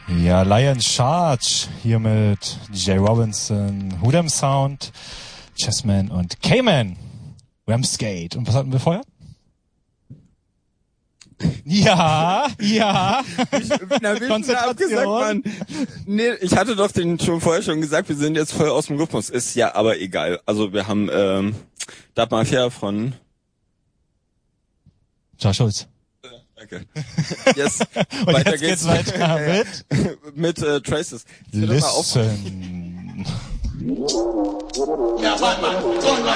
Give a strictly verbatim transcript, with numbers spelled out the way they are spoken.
Ja, Lion Charge hier mit D J Robinson, Hoodem Sound, Chessman und Cayman, Ramsgate. Und was hatten wir vorher? Ja, ja. Ich, na, wie abgesagt, Mann. Nee, ich hatte doch den schon vorher schon gesagt, wir sind jetzt voll aus dem Rhythmus. Ist ja aber egal. Also wir haben ähm, Dub Mafia von Charles Schulz. Danke. Yes. Und weiter jetzt geht's, geht's weiter mit mit äh, Traces. Listen. Ja, warte mal. So,